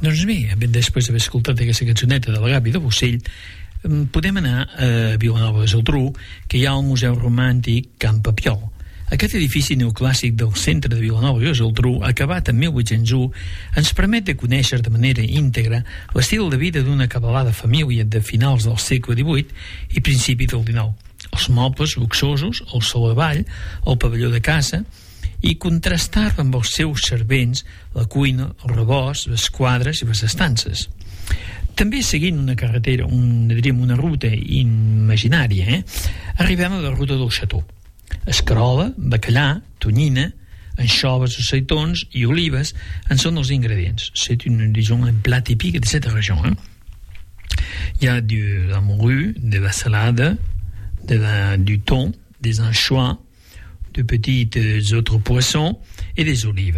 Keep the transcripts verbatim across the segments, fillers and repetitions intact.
Doncs bé, després d'haver escoltat aquesta cançoneta de la Gavi de Bussell, podem anar a Vilanova i la Geltrú, que hi ha el Museu Romàntic Can Papiol. Aquest edifici neoclàssic del centre de Vilanova i la Geltrú, acabat en mil vuit-cents u, ens permet de conèixer de manera íntegra l'estil de vida d'una acabalada família de finals del segle divuit i principi del dinou. Els mobles luxosos, el saló de ball, el pavelló de casa, i contrastar amb els seus servents la cuina, el rebost, les quadres i les estances. També seguint una carretera, un, diríem una ruta imaginària, eh? arribem a la ruta del Xató. Escarola, bacallà, tonyina, anxoves, aceitons i olives en són els ingredients. C'est une, disons, un plat typique de cette région. Hein? Il y a de la morue, de la salade, de la, du thon, des anchois, de petites autres poissons et des olives.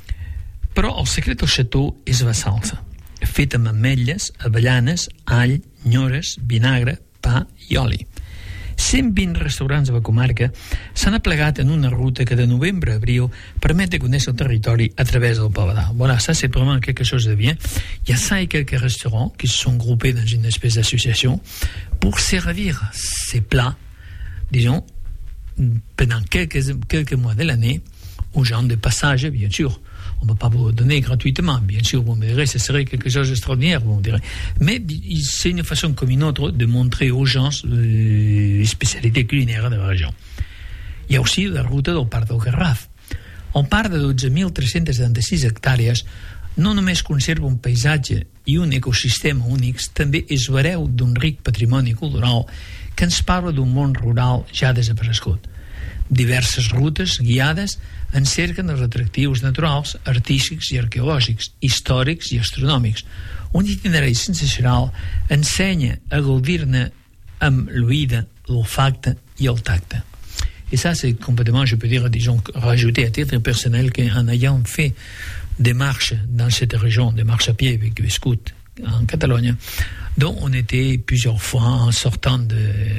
Però el secret del xató és la salsa, feta amb ametlles, avellanes, all, nyores, vinagre, pa i oli. cent vint restaurants de la comarca s'han aplegat en una ruta que de novembre a abril permet de conèixer el territori a travers del paladar. Voilà, ça c'est vraiment quelque chose de bien. Il y a ça et quelques restaurants qui se sont groupés dans une espèce d'association pour servir ces plats, disons, pendant quelques, quelques mois de l'année aux gens de passage, bien sûr. On ne va pas vous donner gratuitement, bien sûr, vous me direz, ce serait quelque chose d'extraordinaire, vous me direz. Mais c'est une façon comme une autre de montrer aux gens les spécialités culinaires de la région. Il y a aussi la ruta del Parc del Garraf. El parc de dotze mil tres-cents setanta-sis hectàrees no només conserva un paisatge i un ecosistema únics, també és hereu d'un ric patrimoni cultural que ens parla d'un món rural ja desaparegut. Diverses rutes guiades encerquen els atractius naturals, artístics i arqueològics, històrics i astronòmics. Un itinerari sensacional ensenya a gaudir-ne amb l'oïda, l'olfacte i el tacte. Et ça, c'est complètement, je peux dire, disons, rajouter à titre personnel qu'en ayant fait des marches dans cette région, des marches à pied avec les scouts en Catalogne, dont on était plusieurs fois en sortant de...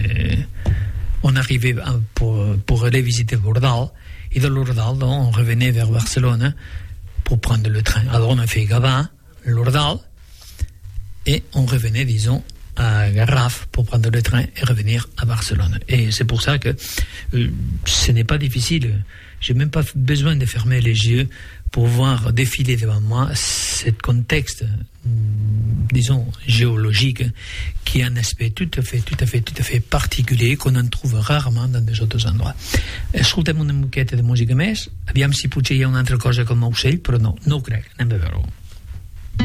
On arrivait pour, pour aller visiter l'Ordal, et de l'Ordal, on revenait vers Barcelone pour prendre le train. Alors on a fait Gavà, l'Ordal, et on revenait, disons, à Garraf pour prendre le train et revenir à Barcelone. Et c'est pour ça que euh, ce n'est pas difficile. J'ai même pas besoin de fermer les yeux pour voir défiler devant moi ce contexte, disons, géologique, qui a un aspect tout à fait, tout à fait, tout à fait particulier qu'on en trouve rarement dans des autres endroits. Escoltem una miqueta de música més, aviam si potser hi ha una altra cosa com a ocell, però no, no ho crec, anem a veure-ho.